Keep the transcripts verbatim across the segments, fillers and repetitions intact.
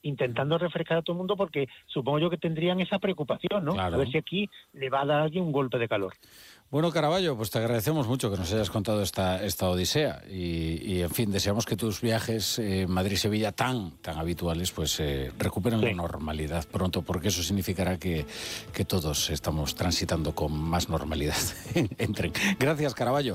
intentando refrescar a todo el mundo, porque supongo yo que tendrían esa preocupación, ¿no? Claro. A ver si aquí le va a dar a alguien un golpe de calor. Bueno, Caraballo, pues te agradecemos mucho que nos hayas contado esta, esta odisea y, y, en fin, deseamos que tus viajes eh, Madrid-Sevilla tan, tan habituales pues eh, recuperen sí. la normalidad pronto, porque eso significará que, que todos estamos transitando con más normalidad en tren. Gracias, Caraballo.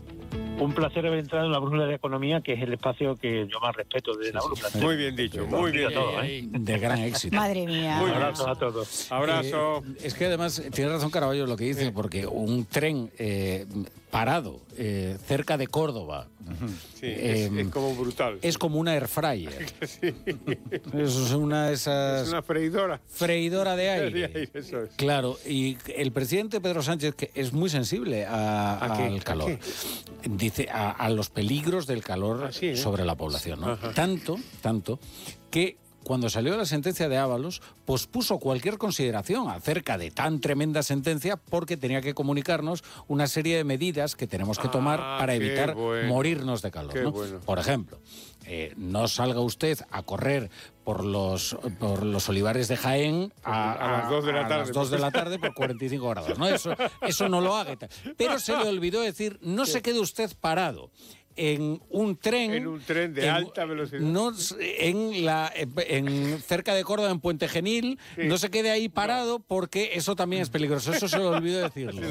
Un placer haber entrado en la Brújula de Economía, que es el espacio que yo más respeto de sí, la Brújula. Sí. Muy bien dicho, muy bien. Todo, ¿eh? De gran éxito. Madre mía. Un abrazo a todos. Abrazo. Eh, es que además, tiene razón Caraballo lo que dice, sí. porque un tren eh, parado eh, cerca de Córdoba sí, eh, es, es como brutal. Es como una air fryer. Sí. Eso es una de esas... Es una freidora. Freidora de aire. De aire eso es. Claro, y el presidente Pedro Sánchez, que es muy sensible a, ¿A al calor, dice a, a los peligros del calor Así, ¿eh? sobre la población, ¿no? Tanto, tanto, que cuando salió la sentencia de Ábalos, pospuso cualquier consideración acerca de tan tremenda sentencia porque tenía que comunicarnos una serie de medidas que tenemos que tomar ah, para evitar bueno. morirnos de calor, ¿no? Bueno. Por ejemplo, eh, no salga usted a correr por los por los olivares de Jaén a, a, a las dos de la tarde, a las dos de la tarde por cuarenta y cinco grados, ¿no? Eso, eso no lo haga. Pero se le olvidó decir, no se quede usted parado en un tren en un tren de en, alta velocidad no en la en cerca de Córdoba, en Puente Genil, sí. no se quede ahí parado, no. porque eso también es peligroso. Eso se le olvidó decirlo.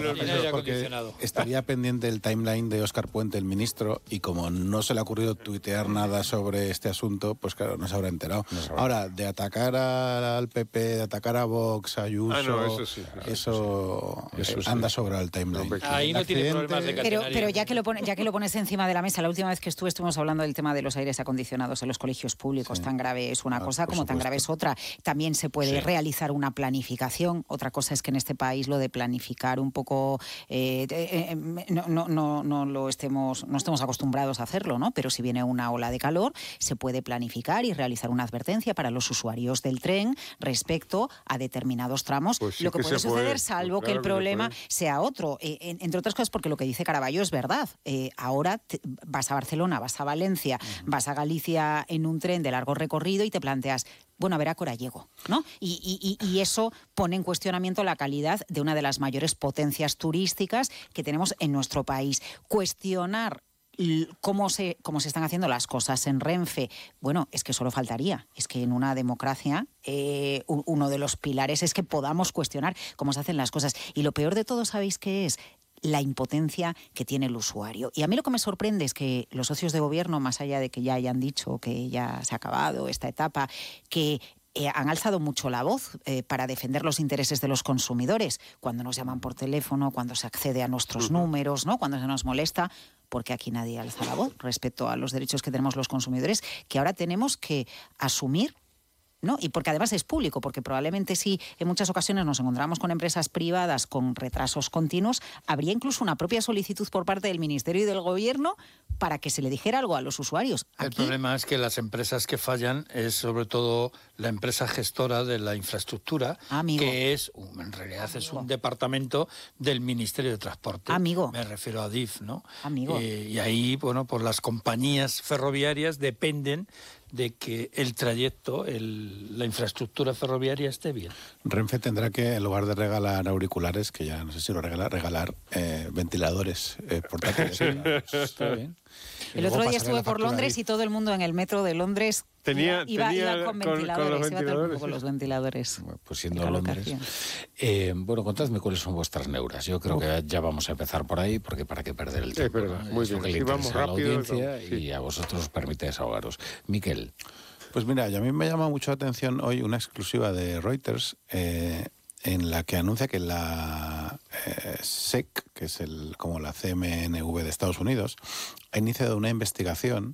Estaría pendiente el timeline de Óscar Puente, el ministro, y como no se le ha ocurrido tuitear nada sobre este asunto, pues claro, no se habrá enterado. No se habrá. Ahora, de atacar al P P, de atacar a Vox, a Ayuso, ah, no, eso sí, no, eso, eso, eso sí. anda sobre el timeline. No, ahí no tiene problemas de pero, pero ya que lo pone, ya que lo pones encima de la mesa, la última vez que estuve estuvimos hablando del tema de los aires acondicionados en los colegios públicos. Sí. Tan grave es una ah, cosa como supuesto. Tan grave es otra. También se puede sí. realizar una planificación. Otra cosa es que en este país lo de planificar un poco eh, eh, no, no, no, no lo estemos, no estemos acostumbrados a hacerlo, ¿no? Pero si viene una ola de calor, se puede planificar y realizar una advertencia para los usuarios del tren respecto a determinados tramos. Pues sí lo que, que puede suceder, puede. salvo pues que claro el problema que sea otro. Eh, entre otras cosas, porque lo que dice Caraballo es verdad. Eh, ahora te, vas a Barcelona, vas a Valencia, uh-huh. vas a Galicia en un tren de largo recorrido y te planteas, bueno, a ver a qué hora llego, ¿no? Y, y, y eso pone en cuestionamiento la calidad de una de las mayores potencias turísticas que tenemos en nuestro país. Cuestionar cómo se, cómo se están haciendo las cosas en Renfe, bueno, es que solo faltaría. Es que en una democracia eh, uno de los pilares es que podamos cuestionar cómo se hacen las cosas. Y lo peor de todo, ¿sabéis qué es? La impotencia que tiene el usuario. Y a mí lo que me sorprende es que los socios de gobierno, más allá de que ya hayan dicho que ya se ha acabado esta etapa, que eh, han alzado mucho la voz eh, para defender los intereses de los consumidores, cuando nos llaman por teléfono, cuando se accede a nuestros uh-huh. números, ¿no? Cuando se nos molesta, porque aquí nadie alza la voz respecto a los derechos que tenemos los consumidores, que ahora tenemos que asumir, ¿no? Y porque además es público, porque probablemente si en muchas ocasiones nos encontramos con empresas privadas con retrasos continuos, habría incluso una propia solicitud por parte del Ministerio y del Gobierno para que se le dijera algo a los usuarios. Aquí... El problema es que las empresas que fallan es sobre todo la empresa gestora de la infraestructura, Amigo. que es, en realidad Amigo. es un departamento del Ministerio de Transporte. Amigo. Me refiero a D I F, ¿no? Amigo. Eh, y ahí, bueno, pues las compañías ferroviarias dependen de que el trayecto, el, la infraestructura ferroviaria esté bien. Renfe tendrá que, en lugar de regalar auriculares, que ya no sé si lo regala, regalar eh, ventiladores eh, portátiles. Está bien. El otro día estuve por Londres y todo el mundo en el metro de Londres tenía, iba, tenía iba con con, ventiladores, con los iba ventiladores, con sí. los ventiladores. Pues siendo Londres. Eh, bueno, contadme cuáles son vuestras neuras. Yo creo Uf. que ya vamos a empezar por ahí, porque para qué perder el tiempo. Es verdad, ¿no? muy es bien. lo que le Si vamos interesa rápido, a la audiencia no, sí. y a vosotros os permite desahogaros. Miquel. Pues mira, a mí me llama mucho la atención hoy una exclusiva de Reuters eh, en la que anuncia que la eh, S E C, que es el, como la C M N V de Estados Unidos, ha iniciado una investigación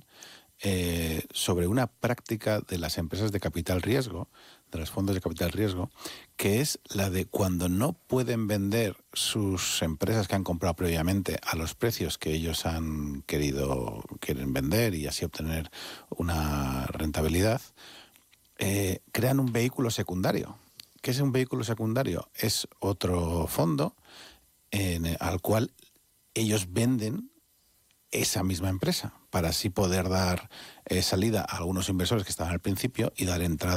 eh, sobre una práctica de las empresas de capital riesgo, de los fondos de capital riesgo, que es la de cuando no pueden vender sus empresas que han comprado previamente a los precios que ellos han querido, quieren vender y así obtener una rentabilidad, eh, crean un vehículo secundario. ¿Qué es un vehículo secundario? Es otro fondo en, al cual ellos venden esa misma empresa para así poder dar eh, salida a algunos inversores que estaban al principio y dar entrada